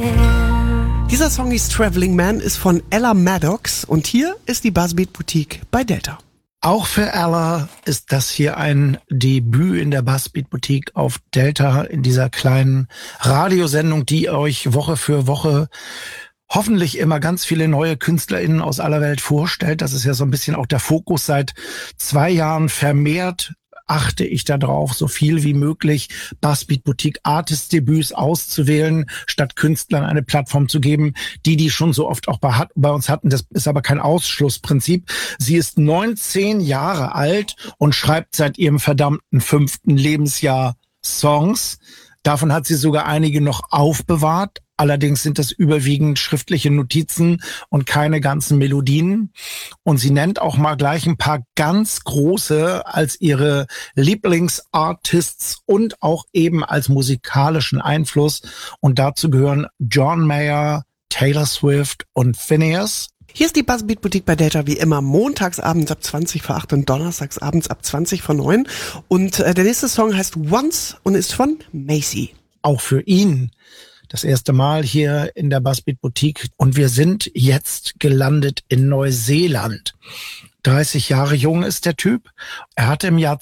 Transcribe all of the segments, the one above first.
Dieser Song hieß Traveling Man, ist von Ella Maddox und hier ist die Buzzbeat Boutique bei Delta. Auch für Ella ist das hier ein Debüt in der Buzzbeat Boutique auf Delta, in dieser kleinen Radiosendung, die euch Woche für Woche hoffentlich immer ganz viele neue KünstlerInnen aus aller Welt vorstellt. Das ist ja so ein bisschen auch der Fokus seit 2 Jahren. Vermehrt achte ich darauf, so viel wie möglich Buzzbeat Boutique Artist-Debüts auszuwählen, statt Künstlern eine Plattform zu geben, die schon so oft auch bei uns hatten. Das ist aber kein Ausschlussprinzip. Sie ist 19 Jahre alt und schreibt seit ihrem verdammten 5. Lebensjahr Songs. Davon hat sie sogar einige noch aufbewahrt. Allerdings sind das überwiegend schriftliche Notizen und keine ganzen Melodien. Und sie nennt auch mal gleich ein paar ganz große als ihre Lieblingsartists und auch eben als musikalischen Einfluss. Und dazu gehören John Mayer, Taylor Swift und Phineas. Hier ist die Buzzbeat Boutique bei Delta wie immer montags abends ab 20 vor 8 und donnerstags abends ab 20 vor 9. Und der nächste Song heißt Once und ist von Macy. Auch für ihn das erste Mal hier in der Buzzbeat Boutique und wir sind jetzt gelandet in Neuseeland. 30 Jahre jung ist der Typ. Er hatte im Jahr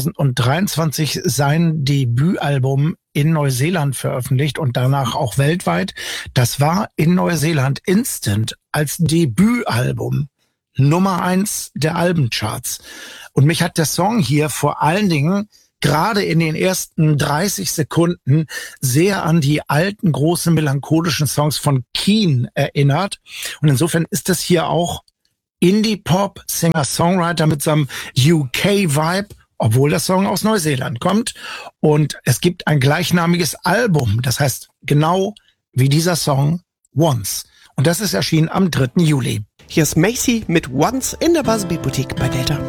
2023 sein Debütalbum in Neuseeland veröffentlicht und danach auch weltweit. Das war in Neuseeland instant als Debütalbum Nummer 1 der Albencharts. Und mich hat der Song hier vor allen Dingen gerade in den ersten 30 Sekunden sehr an die alten, großen, melancholischen Songs von Keane erinnert. Und insofern ist das hier auch Indie-Pop, Singer-Songwriter mit so einem UK-Vibe, obwohl der Song aus Neuseeland kommt. Und es gibt ein gleichnamiges Album, das heißt genau wie dieser Song Once. Und das ist erschienen am 3. Juli. Hier ist Macy mit Once in der Buzzbeat Boutique bei Delta.